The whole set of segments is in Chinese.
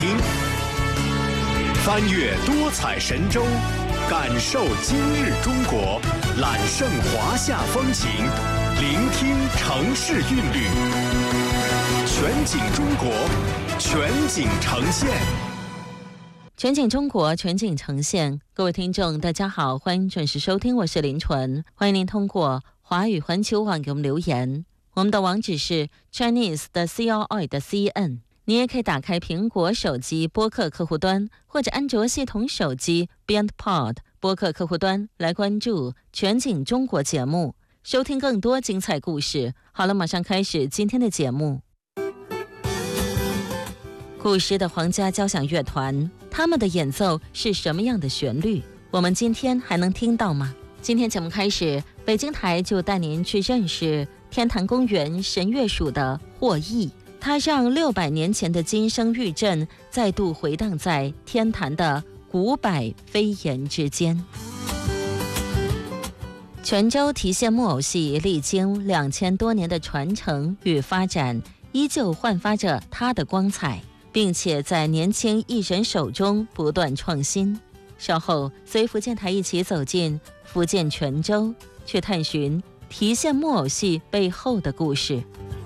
翻越多彩神州，感受今日中国，揽胜华夏风情，聆听城市韵律。全景中国，全景呈现。 全景中国，全景呈现。各位听众大家好，欢迎准时收听，我是林纯。欢迎您通过华语环球网给我们留言，我们的网址是 Chinese 的 CRI 的 CN。 你也可以打开苹果手机播客客户端，或者安卓系统手机 BeyondPod 播客客户端来关注全景中国节目，收听更多精彩故事。好了，马上开始今天的节目。古时的皇家交响乐团，他们的演奏是什么样的旋律？我们今天还能听到吗？今天节目开始，北京台就带您去认识天坛公园神乐署的霍毅。他让600年前的金声玉振再度回荡在天坛的古柏飞檐之间。泉州提线木偶戏历经2000多年的传承与发展，依旧焕发着它的光彩，并且在年轻艺人手中不断创新。稍后随福建台一起走进福建泉州，去探寻提线木偶戏背后的故事。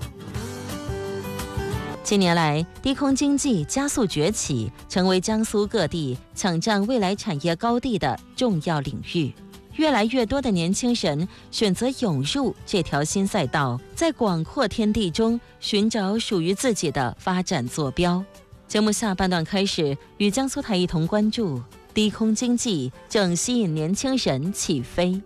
近年来，低空经济加速崛起，成为江苏各地抢占未来产业高地的重要领域。越来越多的年轻人选择涌入这条新赛道，在广阔天地中寻找属于自己的发展坐标。节目下半段开始，与江苏台一同关注低空经济正吸引年轻人起飞。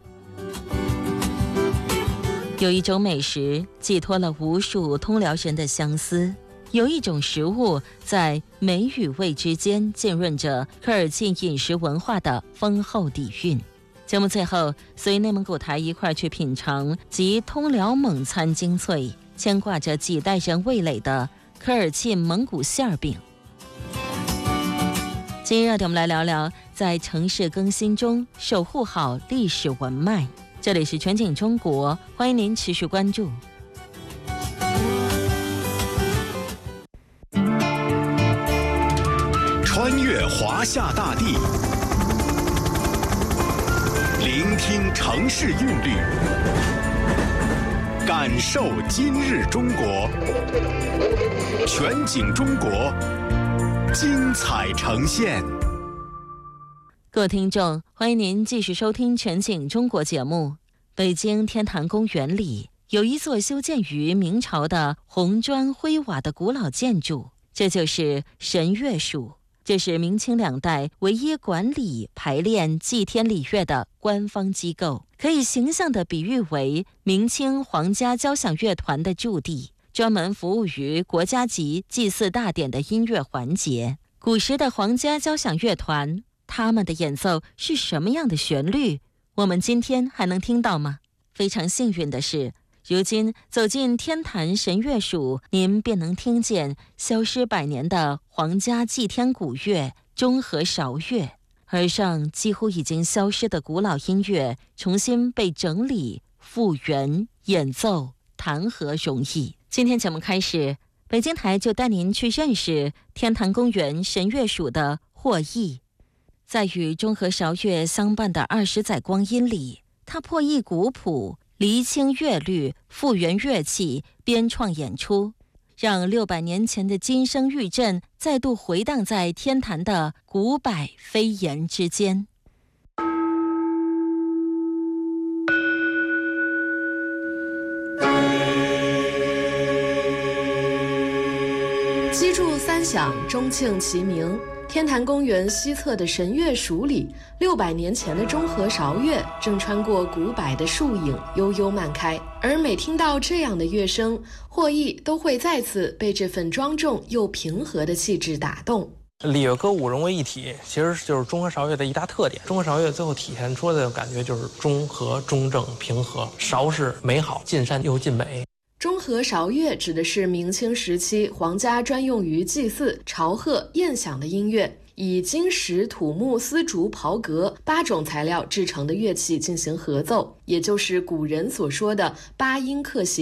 有一种美食寄托了无数通辽人的相思，有一种食物在美与味之间浸润着科尔沁饮食文化的丰厚底蕴。节目最后随内蒙古台一块去品尝集通辽蒙餐精粹，牵挂着几代人味蕾的科尔沁蒙古馅饼。今日我们来聊聊在城市更新中守护好历史文脉。这里是全景中国，欢迎您持续关注。 穿越华夏大地，聆听城市韵律，感受今日中国。全景中国，精彩呈现。 各位听众，欢迎您继续收听全景中国节目。北京天坛公园里有一座修建于明朝的红砖灰瓦的古老建筑，这就是神乐署。这是明清两代唯一管理排练祭天礼乐的官方机构，可以形象地比喻为明清皇家交响乐团的驻地，专门服务于国家级祭祀大典的音乐环节。古时的皇家交响乐团，他们的演奏是什么样的旋律？我们今天还能听到吗？非常幸运的是，如今走进天坛神乐署，您便能听见消失100年的皇家祭天古乐中和韶乐，而上几乎已经消失的古老音乐重新被整理、复原、演奏，谈何容易？今天节目开始，北京台就带您去认识天坛公园神乐署的霍毅。在与中和韶乐相伴的20载光阴里，他破译古谱，厘清乐律，复原乐器，编创演出，让600年前的金声玉振再度回荡在天坛的古柏飞檐之间。 击筑三响，钟磬齐鸣。天坛公园西侧的神乐署里，600年前的中和韶乐正穿过古柏的树影，悠悠漫开。而每听到这样的乐声，霍毅都会再次被这份庄重又平和的气质打动。 礼乐歌舞融为一体，其实就是中和韶乐的一大特点。中和韶乐最后体现出的感觉就是中和、中正、平和。韶是美好，尽善又尽美。 中和韶乐指的是明清时期皇家专用于祭祀、朝贺、宴享的音乐，以金石、土木、丝竹、袍革8种材料制成的乐器进行合奏，也就是古人所说的8音克谐。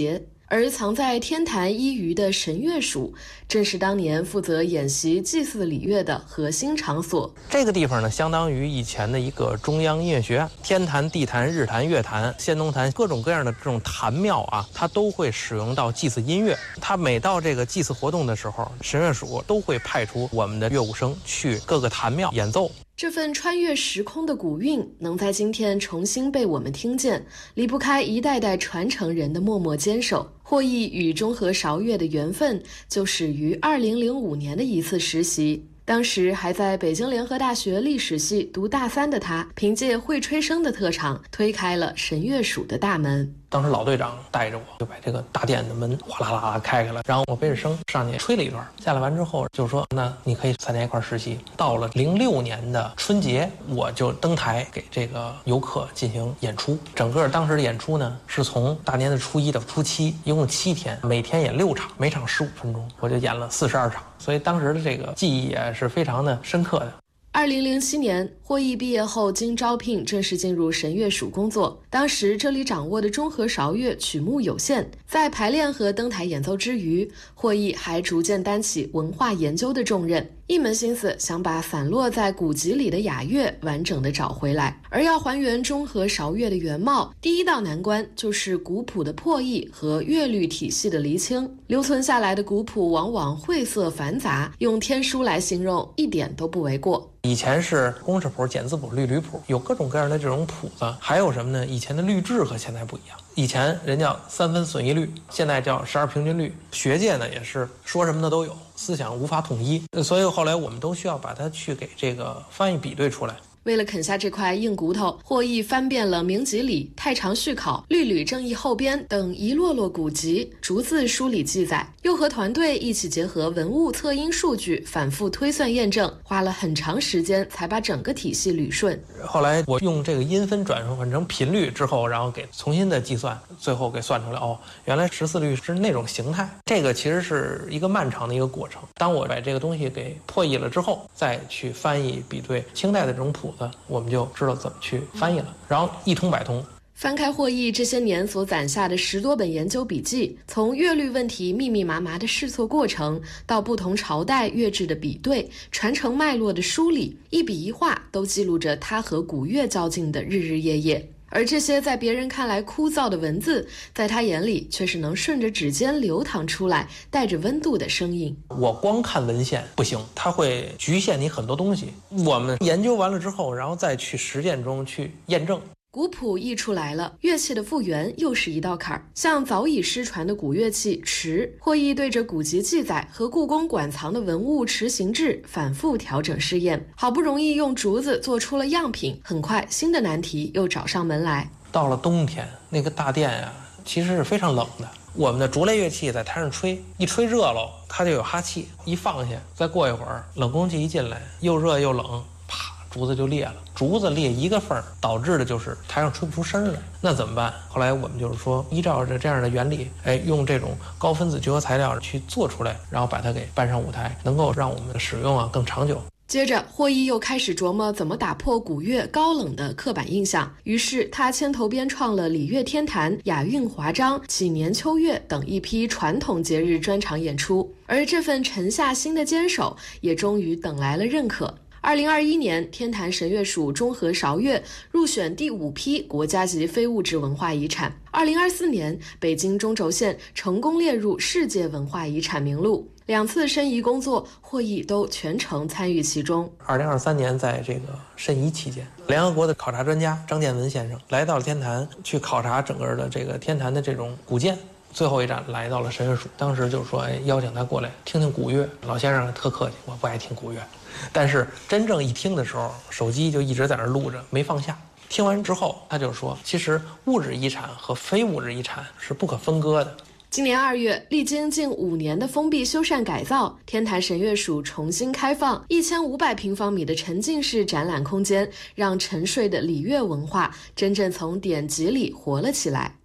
而藏在天坛一隅的神乐署，正是当年负责演习祭祀礼乐的核心场所。 这个地方呢，相当于以前的一个中央音乐学院，天坛、地坛、日坛、月坛、仙农坛，各种各样的这种坛庙啊，它都会使用到祭祀音乐。它每到这个祭祀活动的时候，神乐署都会派出我们的乐舞生去各个坛庙演奏。 这份穿越时空的古韵能在今天重新被我们听见，离不开一代代传承人的默默坚守。霍毅与中和韶乐的缘分就始于2005年的一次实习。当时还在北京联合大学历史系读大3的他，凭借会吹笙的特长，推开了神乐署的大门。 当时老队长带着我，就把这个大殿的门哗啦啦开开了，然后我背着笙上去吹了一段，下来完之后就说，那你可以3年一块实习。到了06年的春节，我就登台给这个游客进行演出。整个当时的演出呢，是从大年的初1到初7，一共7天，每天演6场，每场15分钟，我就演了42场，所以当时的这个记忆也是非常的深刻的。 2007年，霍毅毕业后经招聘正式进入神乐署工作。当时这里掌握的中和韶乐曲目有限，在排练和登台演奏之余，霍毅还逐渐担起文化研究的重任，一门心思想把散落在古籍里的雅乐完整的找回来。而要还原中和韶乐的原貌，第一道难关就是古谱的破译和乐律体系的厘清。留存下来的古谱往往晦涩繁杂，用天书来形容一点都不为过。 以前是公式谱、简字谱、律吕谱，有各种各样的这种谱子。还有什么呢？以前的律制和现在不一样，以前人叫3分损一律，现在叫12平均律。学界呢也是说什么的都有，思想无法统一，所以后来我们都需要把它去给这个翻译比对出来。 为了啃下这块硬骨头，霍毅翻遍了明集里、太常续考、律吕正义后编等一摞摞古籍，逐字梳理记载，又和团队一起结合文物测音数据，反复推算验证，花了很长时间才把整个体系捋顺。 后来我用这个音分转换成频率之后，然后给重新的计算，最后给算出来，原来14律是那种形态。这个其实是一个漫长的一个过程。当我把这个东西给破译了之后，再去翻译比对清代的这种谱子，我们就知道怎么去翻译了，然后一通百通。 翻开霍毅这些年所攒下的10多本研究笔记，从乐律问题密密麻麻的试错过程，到不同朝代乐制的比对、传承脉络的梳理，一笔一画都记录着他和古乐较劲的日日夜夜。而这些在别人看来枯燥的文字，在他眼里却是能顺着指尖流淌出来，带着温度的声音。 我光看文献不行，它会局限你很多东西。我们研究完了之后，然后再去实践中去验证。 古谱译出来了，乐器的复原又是一道坎儿。像早已失传的古乐器池，霍毅对着古籍记载和故宫馆藏的文物池形制反复调整试验，好不容易用竹子做出了样品。很快，新的难题又找上门来。 到了冬天，那个大殿呀，其实是非常冷的。我们的竹类乐器在台上吹，一吹热了，它就有哈气，一放下，再过一会儿，冷空气一进来，又热又冷，啪，竹子就裂了。竹子裂一个缝，导致的就是台上吹不出声来。那怎么办？后来我们就是说，依照着这样的原理，用这种高分子聚合材料去做出来，然后把它给搬上舞台，能够让我们的使用更长久。 接着，霍毅又开始琢磨怎么打破古乐高冷的刻板印象。于是，他牵头编创了礼乐天坛、雅韵华章、祈年秋月等一批传统节日专场演出。而这份沉下心的坚守，也终于等来了认可。2021年，天坛神乐署中和韶乐入选第5批国家级非物质文化遗产。2024年，北京中轴线成功列入世界文化遗产名录。2次申遗工作，霍毅都全程参与其中。 2023年，在这个申遗期间，联合国的考察专家张建文先生来到了天坛，去考察整个的这个天坛的这种古建。最后一站来到了神乐署，当时就说邀请他过来听听古乐。老先生特客气，我不爱听古乐，但是真正一听的时候，手机就一直在那录着，没放下。听完之后，他就说，其实物质遗产和非物质遗产是不可分割的。 今年2月，历经近5年的封闭修缮改造，天坛神乐署重新开放1500平方米的沉浸式展览空间，让沉睡的礼乐文化真正从典籍里活了起来。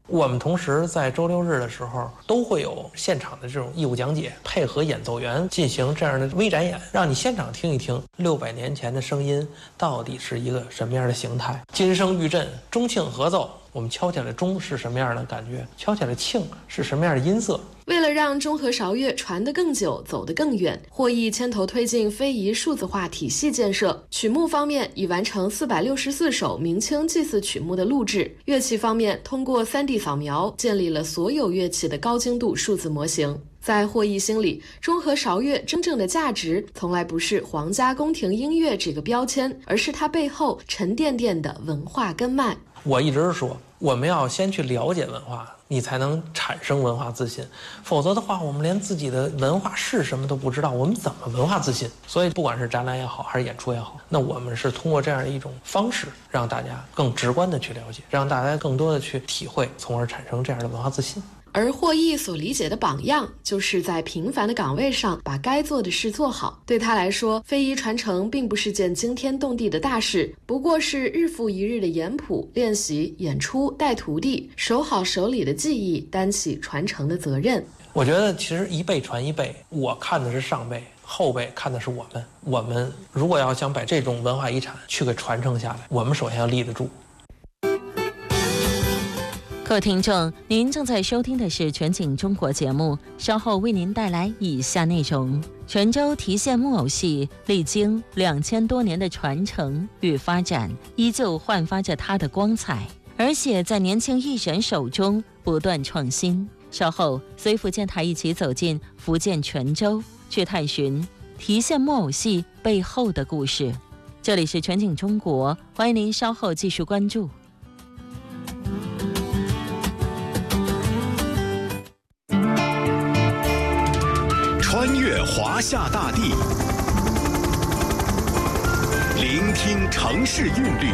我们同时在周六日的时候都会有现场的这种义务讲解，配合演奏员进行这样的微展演，让你现场听一听600年前的声音到底是一个什么样的形态。金声玉振，钟磬合奏，我们敲起来钟是什么样的感觉，敲起来磬是什么样的音色。 为了让中和韶乐传得更久，走得更远，霍毅牵头推进非遗数字化体系建设。曲目方面已完成464首明清祭祀曲目的录制，乐器方面通过3D 扫描建立了所有乐器的高精度数字模型。在霍毅心里，中和韶乐真正的价值从来不是皇家宫廷音乐这个标签，而是它背后沉甸甸的文化根脉。 我一直说，我们要先去了解文化，你才能产生文化自信，否则的话，我们连自己的文化是什么都不知道，我们怎么文化自信？所以不管是展览也好，还是演出也好，那我们是通过这样的一种方式，让大家更直观的去了解，让大家更多的去体会，从而产生这样的文化自信。 而霍毅所理解的榜样，就是在平凡的岗位上把该做的事做好。对他来说，非遗传承并不是件惊天动地的大事，不过是日复一日的研谱、练习、演出、带徒弟，守好手里的技艺，担起传承的责任。 我觉得其实一辈传一辈，我看的是上辈，后辈看的是我们。我们如果要想把这种文化遗产去给传承下来，我们首先要立得住。 各位听众，您正在收听的是全景中国节目，稍后为您带来以下内容。泉州提线木偶戏历经2000多年的传承与发展，依旧焕发着它的光彩，而且在年轻艺人手中不断创新。稍后随福建台一起走进福建泉州，去探寻提线木偶戏背后的故事。这里是全景中国，欢迎您稍后继续关注。 穿越华夏大地，聆听城市韵律，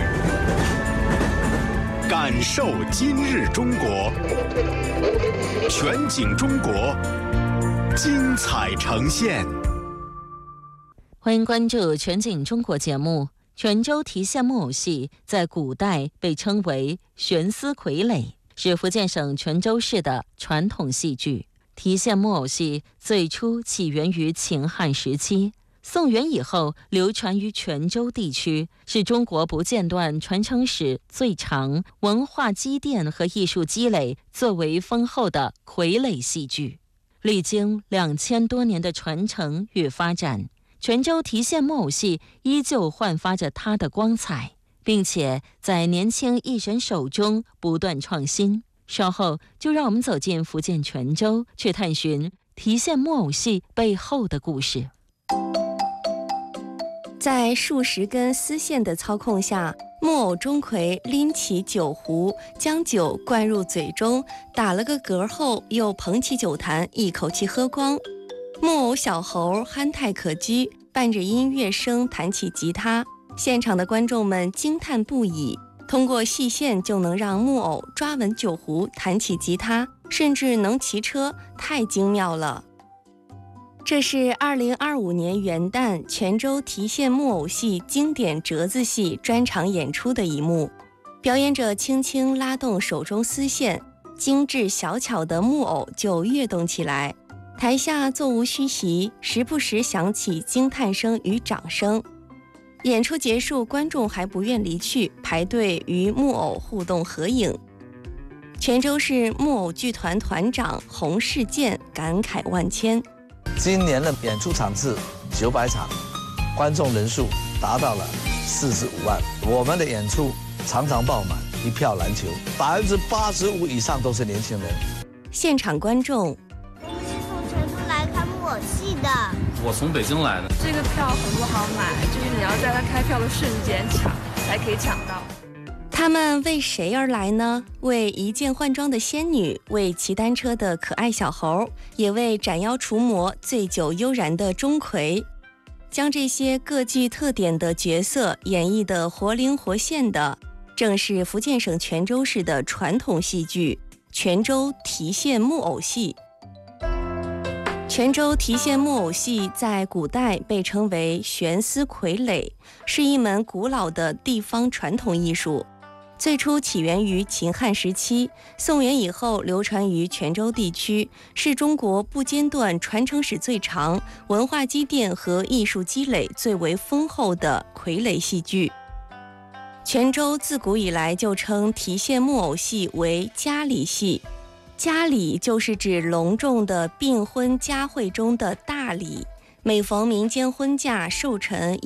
感受今日中国。全景中国，精彩呈现。 欢迎关注全景中国节目。泉州提线木偶戏在古代被称为悬丝傀儡，是福建省泉州市的传统戏剧。提线木偶戏最初起源于秦汉时期，宋元以后流传于泉州地区，是中国不间断传承史最长、文化积淀和艺术积累最为丰厚的傀儡戏剧。历经2000多年的传承与发展，泉州提线木偶戏依旧焕发着它的光彩，并且在年轻艺人手中不断创新。稍后就让我们走进福建泉州，去探寻提线木偶戏背后的故事。 在数十根丝线的操控下，木偶钟馗拎起酒壶，将酒灌入嘴中，打了个嗝后又捧起酒坛一口气喝光。木偶小猴憨态可掬，伴着音乐声弹起吉他，现场的观众们惊叹不已。通过细线就能让木偶抓稳酒壶，弹起吉他，甚至能骑车，太精妙了。这是2025年元旦泉州提线木偶戏经典折子戏专场演出的一幕。表演者轻轻拉动手中丝线，精致小巧的木偶就跃动起来。台下座无虚席，时不时响起惊叹声与掌声。演出结束，观众还不愿离去，排队与木偶互动合影。泉州市木偶剧团团长洪世健感慨万千。 今年的演出场次900场，观众人数达到了45万。我们的演出常常爆满，一票难求，85%以上都是年轻人。 现场观众， 我们是从泉州来看木偶戏的。 我从北京来的。 这个票很不好买，就是你要在它开票的瞬间抢，才可以抢到。 他们为谁而来呢？为一见换装的仙女，为骑单车的可爱小猴，也为斩妖除魔、醉酒悠然的钟馗。将这些各具特点的角色演绎得活灵活现的，正是福建省泉州市的传统戏剧泉州提线木偶戏。泉州提线木偶戏在古代被称为悬丝傀儡，是一门古老的地方传统艺术。 最初起源于秦汉时期，宋元以后流传于泉州地区，是中国不间断传承史最长、文化积淀和艺术积累最为丰厚的傀儡戏剧。泉州自古以来就称提线木偶戏为家里戏，家礼就是指隆重的订婚佳会中的大礼，每逢民间婚嫁寿辰